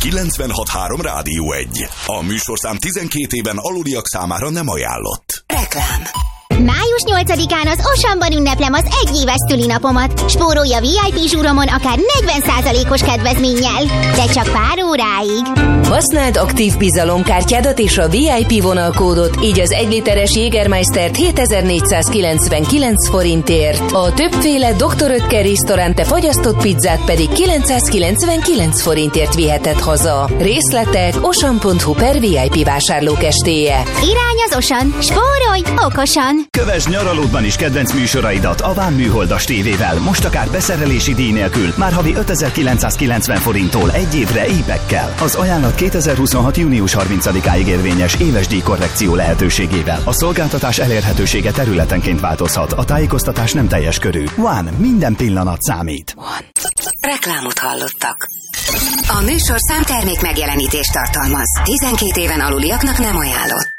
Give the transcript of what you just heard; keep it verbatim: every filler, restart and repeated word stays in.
kilencvenhat három Rádió egy. A műsorszám tizenkét éven aluliak számára nem ajánlott. Reklám. május nyolcadikán az Oceanban ünneplem az egyéves szülinapomat. Spórolj a vé i pé zsúromon akár negyven százalékos kedvezménnyel, de csak pár óráig. Használd aktív bizalomkártyádat és a vé i pé vonalkódot, így az egy literes Jägermeistert hétezer-négyszázkilencvenkilenc forintért. A többféle doktor Oetker Restaurante fagyasztott pizzát pedig kilencszázkilencvenkilenc forintért viheted haza. Részletek ocean pont hu per vé i pé vásárlókestéje. Irány az Ocean, spórolj okosan! Kövesd nyaralódban is kedvenc műsoraidat a Ván műholdas tévével. Most akár beszerelési díj nélkül, már havi ötezer-kilencszázkilencven forinttól egy évre épekkel. Az ajánlat kétezer-huszonhat június harmincadikáig érvényes éves díjkorrekció lehetőségével. A szolgáltatás elérhetősége területenként változhat. A tájékoztatás nem teljes körű. Ván, minden pillanat számít. One. Reklámot hallottak. A műsor számtermék megjelenítést tartalmaz. tizenkét éven aluliaknak nem ajánlott.